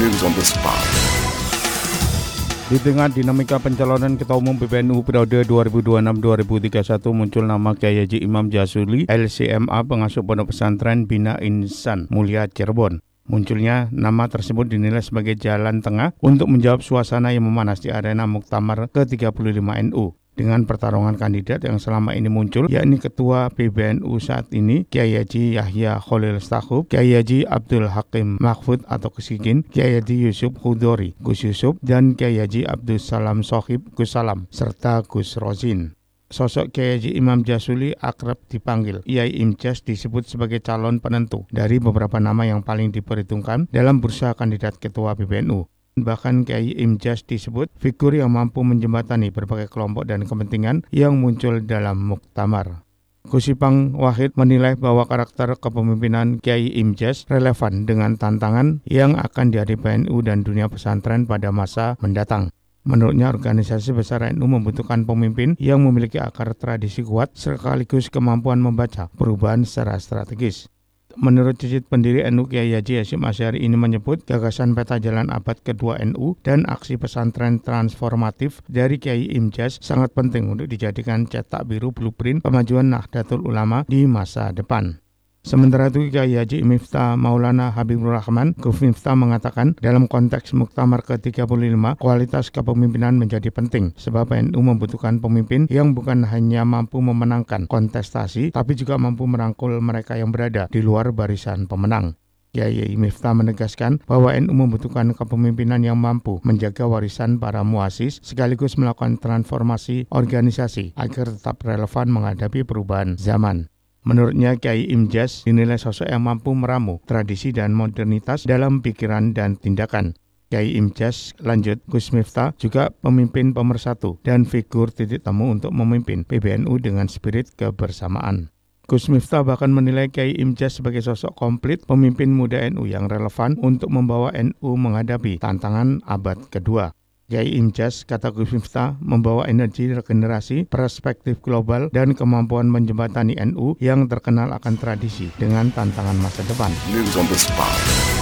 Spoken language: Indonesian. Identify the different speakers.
Speaker 1: News on the spot.
Speaker 2: Di tengah dinamika pencalonan Ketua Umum PBNU periode 2026-2031 muncul nama Kyai Haji Imam Jazuli, LCMA, pengasuh Pondok Pesantren Bina Insan Mulia Cirebon. Munculnya nama tersebut dinilai sebagai jalan tengah untuk menjawab suasana yang memanas di arena Muktamar ke-35 NU. Dengan pertarungan kandidat yang selama ini muncul, yakni Ketua PBNU saat ini, Kyai Haji Yahya Khalil Stakuf, Kyai Haji Abdul Hakim Mahfud atau Kesigin, Kyai Haji Yusuf Hudori, Gus Yusuf, dan Kyai Haji Abdul Salam Sohib, Gus Salam, serta Gus Rozin. Sosok Kyai Haji Imam Jazuli akrab dipanggil Kyai Imjas disebut sebagai calon penentu dari beberapa nama yang paling diperhitungkan dalam bursa kandidat Ketua PBNU. Bahkan Kyai Imjas disebut figur yang mampu menjembatani berbagai kelompok dan kepentingan yang muncul dalam muktamar. Gus Ipang Wahid menilai bahwa karakter kepemimpinan Kyai Imjas relevan dengan tantangan yang akan dihadapi NU dan dunia pesantren pada masa mendatang. Menurutnya, organisasi besar NU membutuhkan pemimpin yang memiliki akar tradisi kuat sekaligus kemampuan membaca perubahan secara strategis. Menurut cicit pendiri NU Kyai Haji Hasyim Asy'ari ini menyebut gagasan peta jalan abad kedua NU dan aksi pesantren transformatif dari Kyai Imjas sangat penting untuk dijadikan cetak biru blueprint kemajuan Nahdlatul Ulama di masa depan. Sementara itu, Kyai Haji Miftah Maulana Habibur Rahman, Gus Miftah, mengatakan dalam konteks Muktamar ke-35, kualitas kepemimpinan menjadi penting sebab NU membutuhkan pemimpin yang bukan hanya mampu memenangkan kontestasi, tapi juga mampu merangkul mereka yang berada di luar barisan pemenang. Kyai Miftah menegaskan bahwa NU membutuhkan kepemimpinan yang mampu menjaga warisan para muasis sekaligus melakukan transformasi organisasi agar tetap relevan menghadapi perubahan zaman. Menurutnya, Kyai Imjas dinilai sosok yang mampu meramu tradisi dan modernitas dalam pikiran dan tindakan. Kyai Imjas, lanjut Gus Miftah, juga pemimpin pemersatu dan figur titik temu untuk memimpin PBNU dengan spirit kebersamaan. Gus Miftah bahkan menilai Kyai Imjas sebagai sosok komplit pemimpin muda NU yang relevan untuk membawa NU menghadapi tantangan abad kedua. Kyai Imjas, kata Gus Miftah, membawa energi regenerasi, perspektif global, dan kemampuan menjembatani NU yang terkenal akan tradisi dengan tantangan masa depan.
Speaker 1: News on the spot.